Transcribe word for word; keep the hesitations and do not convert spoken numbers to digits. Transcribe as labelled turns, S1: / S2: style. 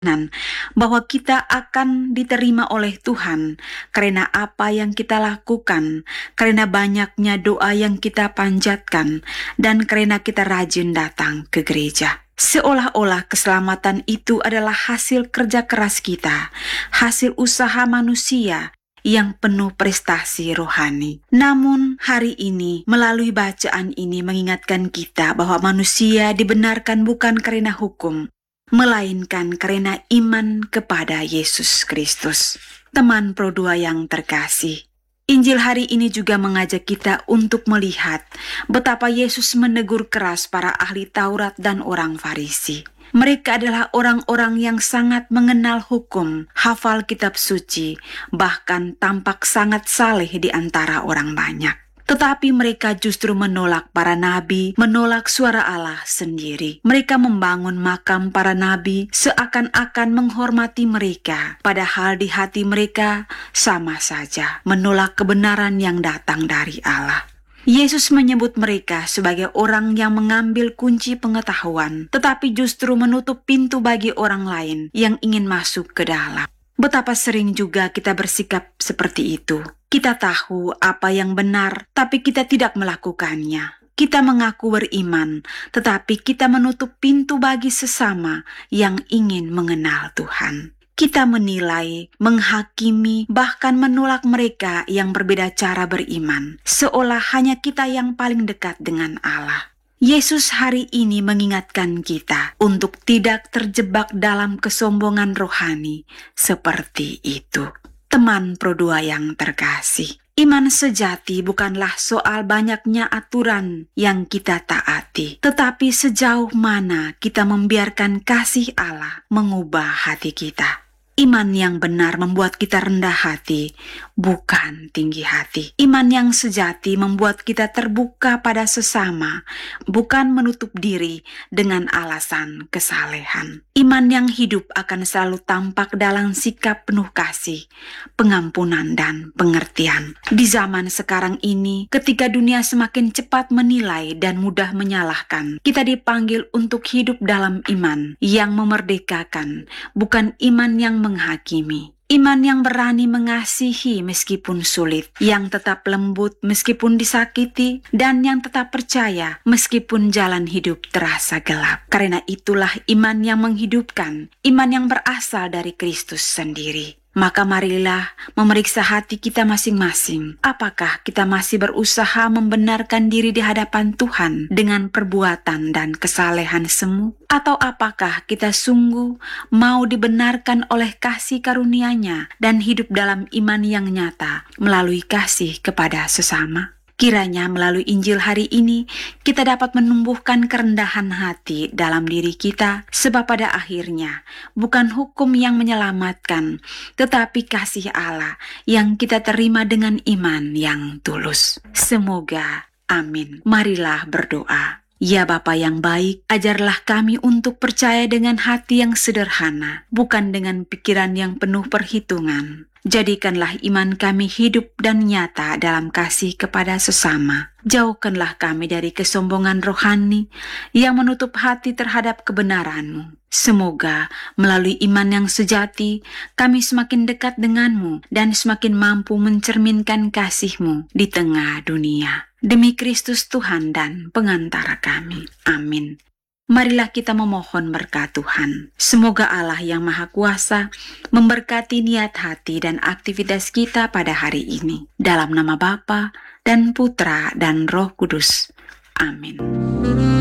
S1: bahwa kita akan diterima oleh Tuhan karena apa yang kita lakukan, karena banyaknya doa yang kita panjatkan, dan karena kita rajin datang ke gereja. Seolah-olah keselamatan itu adalah hasil kerja keras kita, hasil usaha manusia yang penuh prestasi rohani. Namun hari ini melalui bacaan ini mengingatkan kita bahwa manusia dibenarkan bukan karena hukum, melainkan karena iman kepada Yesus Kristus. Teman Pro dua yang terkasih, Injil hari ini juga mengajak kita untuk melihat betapa Yesus menegur keras para ahli Taurat dan orang Farisi. Mereka adalah orang-orang yang sangat mengenal hukum, hafal kitab suci, bahkan tampak sangat saleh di antara orang banyak. Tetapi mereka justru menolak para nabi, menolak suara Allah sendiri. Mereka membangun makam para nabi seakan-akan menghormati mereka, padahal di hati mereka sama saja menolak kebenaran yang datang dari Allah. Yesus menyebut mereka sebagai orang yang mengambil kunci pengetahuan, tetapi justru menutup pintu bagi orang lain yang ingin masuk ke dalam. Betapa sering juga kita bersikap seperti itu. Kita tahu apa yang benar, tapi kita tidak melakukannya. Kita mengaku beriman, tetapi kita menutup pintu bagi sesama yang ingin mengenal Tuhan. Kita menilai, menghakimi, bahkan menolak mereka yang berbeda cara beriman, seolah hanya kita yang paling dekat dengan Allah. Yesus hari ini mengingatkan kita untuk tidak terjebak dalam kesombongan rohani seperti itu. Teman Pro dua yang terkasih, iman sejati bukanlah soal banyaknya aturan yang kita taati, tetapi sejauh mana kita membiarkan kasih Allah mengubah hati kita. Iman yang benar membuat kita rendah hati, bukan tinggi hati. Iman yang sejati membuat kita terbuka pada sesama, bukan menutup diri dengan alasan kesalehan. Iman yang hidup akan selalu tampak dalam sikap penuh kasih, pengampunan, dan pengertian. Di zaman sekarang ini, ketika dunia semakin cepat menilai dan mudah menyalahkan, kita dipanggil untuk hidup dalam iman yang memerdekakan, bukan iman yang menghakimi. Iman yang berani mengasihi meskipun sulit, yang tetap lembut meskipun disakiti, dan yang tetap percaya meskipun jalan hidup terasa gelap. Karena itulah iman yang menghidupkan, iman yang berasal dari Kristus sendiri. Maka marilah memeriksa hati kita masing-masing. Apakah kita masih berusaha membenarkan diri di hadapan Tuhan dengan perbuatan dan kesalehan semu? Atau apakah kita sungguh mau dibenarkan oleh kasih karunia-Nya dan hidup dalam iman yang nyata melalui kasih kepada sesama? Kiranya melalui Injil hari ini kita dapat menumbuhkan kerendahan hati dalam diri kita, sebab pada akhirnya bukan hukum yang menyelamatkan, tetapi kasih Allah yang kita terima dengan iman yang tulus. Semoga amin. Marilah berdoa. Ya Bapa yang baik, ajarlah kami untuk percaya dengan hati yang sederhana, bukan dengan pikiran yang penuh perhitungan. Jadikanlah iman kami hidup dan nyata dalam kasih kepada sesama. Jauhkanlah kami dari kesombongan rohani yang menutup hati terhadap kebenaran-Mu. Semoga melalui iman yang sejati, kami semakin dekat dengan-Mu dan semakin mampu mencerminkan kasih-Mu di tengah dunia. Demi Kristus Tuhan dan pengantara kami. Amin. Marilah kita memohon berkat Tuhan. Semoga Allah yang Maha Kuasa memberkati niat hati dan aktivitas kita pada hari ini. Dalam nama Bapa dan Putra dan Roh Kudus. Amin.